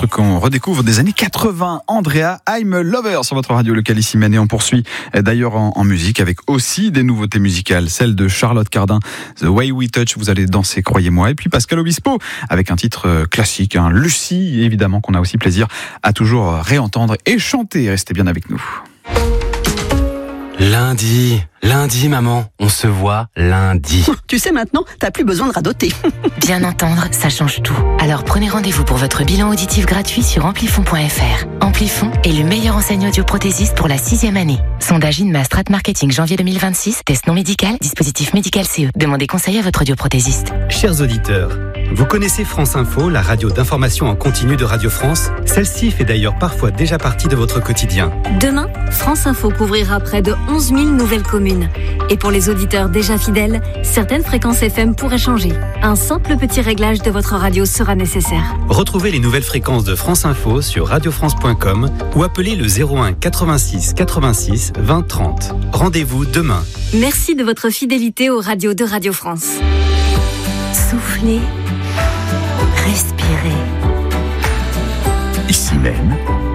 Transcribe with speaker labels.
Speaker 1: titre qu'on redécouvre des années 80. Andrea, I'm a Lover sur votre radio locale ici Maine. Et on poursuit d'ailleurs en musique avec aussi des nouveautés musicales. Celle de Charlotte Cardin, The Way We Touch, vous allez danser, croyez-moi. Et puis Pascal Obispo avec un titre classique, Lucie, évidemment, qu'on a aussi plaisir à toujours réentendre et chanter. Restez bien avec nous.
Speaker 2: Lundi, maman, on se voit lundi.
Speaker 3: Tu sais maintenant, t'as plus besoin de radoter.
Speaker 4: Bien entendre, ça change tout. Alors prenez rendez-vous pour votre bilan auditif gratuit sur amplifon.fr. Amplifon est le meilleur enseignant audioprothésiste pour la 6e année. Sondage INMA Strat Marketing janvier 2026, test non médical, dispositif médical CE. Demandez conseil à votre audioprothésiste.
Speaker 5: Chers auditeurs, vous connaissez France Info, la radio d'information en continu de Radio France? Celle-ci fait d'ailleurs parfois déjà partie de votre quotidien.
Speaker 6: Demain, France Info couvrira près de 11 000 nouvelles communes. Et pour les auditeurs déjà fidèles, certaines fréquences FM pourraient changer. Un simple petit réglage de votre radio sera nécessaire.
Speaker 5: Retrouvez les nouvelles fréquences de France Info sur radiofrance.com ou appelez le 01 86 86 20 30. Rendez-vous demain.
Speaker 6: Merci de votre fidélité aux radios de Radio France.
Speaker 4: Soufflez, respirez.
Speaker 1: Ici même.